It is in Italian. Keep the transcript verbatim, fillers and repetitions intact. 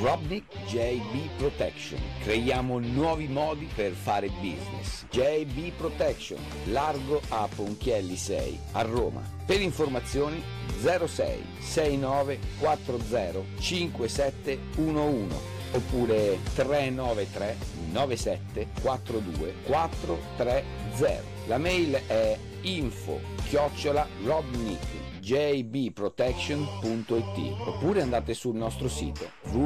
Robnik J B Protection. Creiamo nuovi modi per fare business. J B Protection, largo a Ponchielli sei a Roma. Per informazioni zero sei sei nove quattro zero cinque sette uno uno oppure tre nove tre nove sette quattro due quattro tre zero. La mail è info chiocciola robnik j b protection punto it oppure andate sul nostro sito w